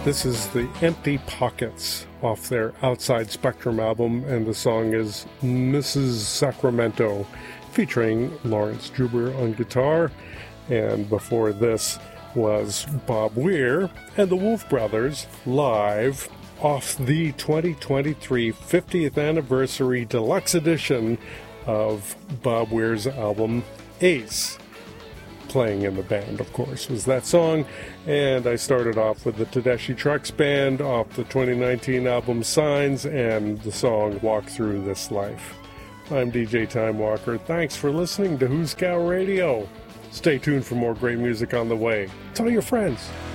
This is the Empty Pockets off their Outside Spectrum album, and the song is Mrs. Sacramento, featuring Lawrence Juber on guitar. And before this was Bob Weir and the Wolf Brothers live off the 2023 50th anniversary deluxe edition of Bob Weir's album Ace. Playing in the band, of course, was that song. And I started off with the Tedeschi Trucks Band off the 2019 album Signs and the song Walk Through This Life. I'm DJ Time Walker. Thanks for listening to Who's Cow Radio. Stay tuned for more great music on the way. Tell your friends.